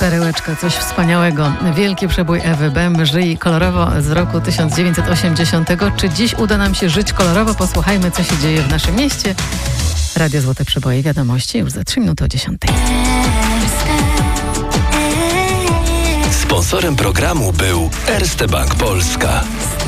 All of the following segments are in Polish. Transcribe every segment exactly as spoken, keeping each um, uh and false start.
Perełeczka, coś wspaniałego. Wielki przebój Ewy Bem, Żyj kolorowo z roku tysiąc dziewięćset osiemdziesiątego. Czy dziś uda nam się żyć kolorowo? Posłuchajmy, co się dzieje w naszym mieście. Radio Złote Przeboje, wiadomości już za trzy minuty o dziesiątej. Sponsorem programu był Erste Bank Polska.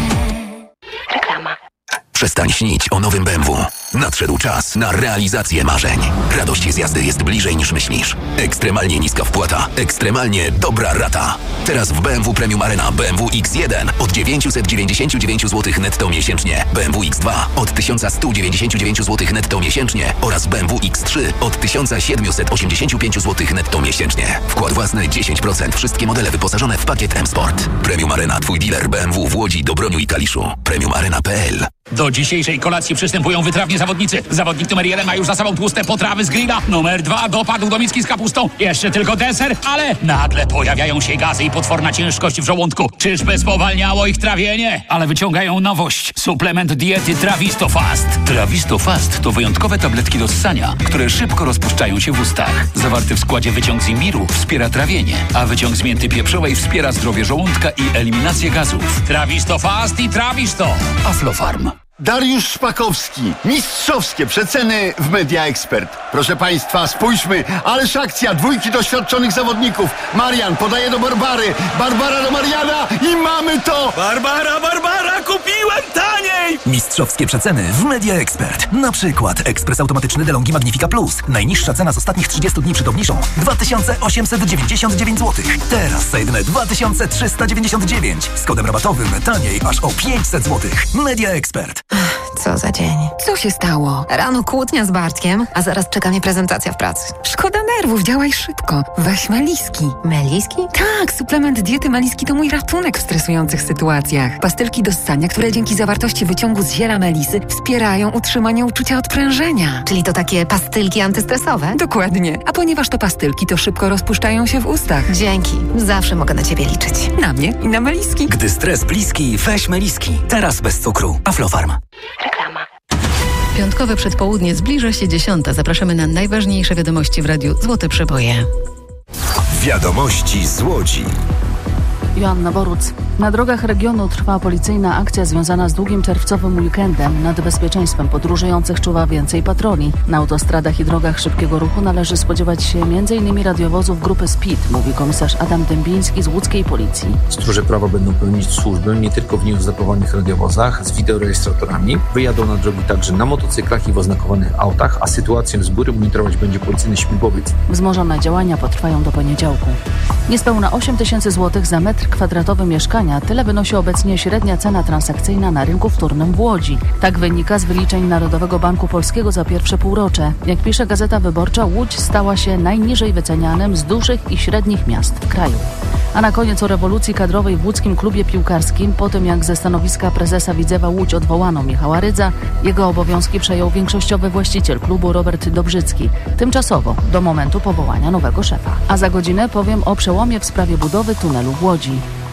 Reklama. Przestań śnić o nowym B M W. Nadszedł czas na realizację marzeń. Radość z jazdy jest bliżej niż myślisz. Ekstremalnie niska wpłata. Ekstremalnie dobra rata. Teraz w B M W Premium Arena B M W X jeden od dziewięćset dziewięćdziesiąt dziewięć złotych netto miesięcznie. B M W X dwa od tysiąc sto dziewięćdziesiąt dziewięć złotych netto miesięcznie. Oraz B M W X trzy od tysiąc siedemset osiemdziesiąt pięć złotych netto miesięcznie. Wkład własny dziesięć procent. Wszystkie modele wyposażone w pakiet M-Sport. Premium Arena, twój dealer B M W w Łodzi, Dobroniu i Kaliszu. premium arena kropka p l. Do dzisiejszej kolacji przystępują wytrawni zawodnicy. Zawodnik numer jeden ma już za sobą tłuste potrawy z grilla. Numer dwa dopadł do miski z kapustą. Jeszcze tylko deser, ale nagle pojawiają się gazy i potworna ciężkość w żołądku. Czyżby spowalniało ich trawienie? Ale wyciągają nowość. Suplement diety Trawisto Fast. Trawisto Fast to wyjątkowe tabletki do ssania, które szybko rozpuszczają się w ustach. Zawarty w składzie wyciąg z imbiru wspiera trawienie, a wyciąg z mięty pieprzowej wspiera zdrowie żołądka i eliminację gazów. Trawisto Fast i Trawisto. Aflofarm. Dariusz Szpakowski. Mistrzowskie przeceny w Media Expert. Proszę Państwa, spójrzmy. Ależ akcja dwójki doświadczonych zawodników. Marian podaje do Barbary. Barbara do Mariana i mamy to! Barbara, Barbara, kupiłem taniej! Mistrzowskie przeceny w Media Expert. Na przykład ekspres automatyczny DeLonghi Magnifica Plus. Najniższa cena z ostatnich trzydziestu dni przed obniżką dwa tysiące osiemset dziewięćdziesiąt dziewięć złotych. Teraz za jedyne dwa tysiące trzysta dziewięćdziesiąt dziewięć. Z kodem rabatowym taniej aż o pięćset złotych. Media Expert. Co za dzień. Co się stało? Rano kłótnia z Bartkiem, a zaraz czeka mnie prezentacja w pracy. Szkoda nerwów, działaj szybko. Weź Meliski. Meliski? Tak, suplement diety Meliski to mój ratunek w stresujących sytuacjach. Pastylki do ssania, które dzięki zawartości wyciągu z ziela melisy wspierają utrzymanie uczucia odprężenia. Czyli to takie pastylki antystresowe? Dokładnie. A ponieważ to pastylki, to szybko rozpuszczają się w ustach. Dzięki. Zawsze mogę na ciebie liczyć. Na mnie i na Meliski. Gdy stres bliski, weź Meliski. Teraz bez cukru. Aflofarm. Reklama. Piątkowe przedpołudnie, zbliża się dziesiąta. Zapraszamy na najważniejsze wiadomości w Radiu Złote Przeboje. Wiadomości z Łodzi. Joanna Boruc. Na drogach regionu trwa policyjna akcja związana z długim czerwcowym weekendem. Nad bezpieczeństwem podróżujących czuwa więcej patroli. Na autostradach i drogach szybkiego ruchu należy spodziewać się m.in. radiowozów grupy Speed, mówi komisarz Adam Dębiński z łódzkiej policji. Stróże prawa będą pełnić służbę nie tylko w nieoznakowanych radiowozach z wideorejestratorami. Wyjadą na drogi także na motocyklach i w oznakowanych autach, a sytuację z góry monitorować będzie policyjny śmigłowiec. Wzmożone działania potrwają do poniedziałku. Niespełna osiem tysięcy złotych za metr kwadratowy mieszkania. Tyle wynosi obecnie średnia cena transakcyjna na rynku wtórnym w Łodzi. Tak wynika z wyliczeń Narodowego Banku Polskiego za pierwsze półrocze. Jak pisze Gazeta Wyborcza, Łódź stała się najniżej wycenianym z dużych i średnich miast w kraju. A na koniec o rewolucji kadrowej w łódzkim klubie piłkarskim. Po tym jak ze stanowiska prezesa Widzewa Łódź odwołano Michała Rydza, jego obowiązki przejął większościowy właściciel klubu Robert Dobrzycki. Tymczasowo, do momentu powołania nowego szefa. A za godzinę powiem o przełomie w sprawie budowy tunelu w Łodzi.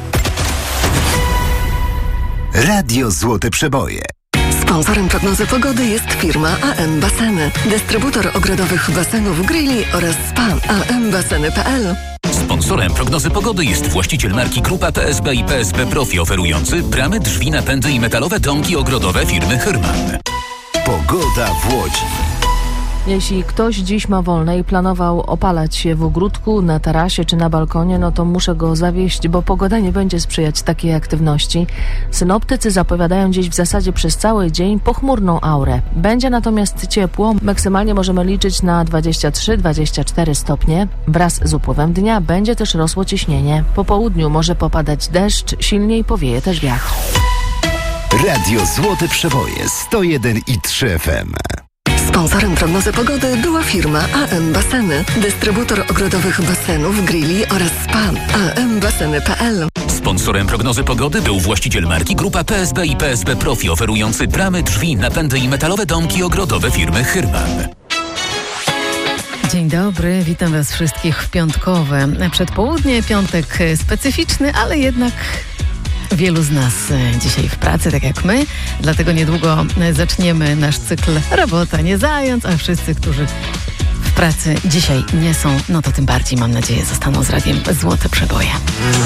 Radio Złote Przeboje. Sponsorem prognozy pogody jest firma A M Baseny. Dystrybutor ogrodowych basenów grilli oraz spa. A M baseny kropka p l. Sponsorem prognozy pogody jest właściciel marki Grupa P S B i P S B Profi, oferujący bramy, drzwi, napędy i metalowe domki ogrodowe firmy Hyrman. Pogoda w Łodzi. Jeśli ktoś dziś ma wolne i planował opalać się w ogródku, na tarasie czy na balkonie, no to muszę go zawieść, bo pogoda nie będzie sprzyjać takiej aktywności. Synoptycy zapowiadają dziś w zasadzie przez cały dzień pochmurną aurę. Będzie natomiast ciepło, maksymalnie możemy liczyć na dwadzieścia trzy dwadzieścia cztery stopnie. Wraz z upływem dnia będzie też rosło ciśnienie. Po południu może popadać deszcz, silniej powieje też wiatr. Radio Złote Przeboje sto jeden i trzy F M. Sponsorem prognozy pogody była firma A M Baseny. Dystrybutor ogrodowych basenów, grilli oraz spa. A M baseny kropka p l. Sponsorem prognozy pogody był właściciel marki Grupa P S B i P S B Profi, oferujący bramy, drzwi, napędy i metalowe domki ogrodowe firmy Hyrman. Dzień dobry, witam Was wszystkich w piątkowe przedpołudnie. Piątek specyficzny, ale jednak wielu z nas dzisiaj w pracy, tak jak my. Dlatego niedługo zaczniemy nasz cykl Robota nie zając, a wszyscy, którzy w w pracy dzisiaj nie są, no to tym bardziej, mam nadzieję, zostaną z radiem Złote Przeboje.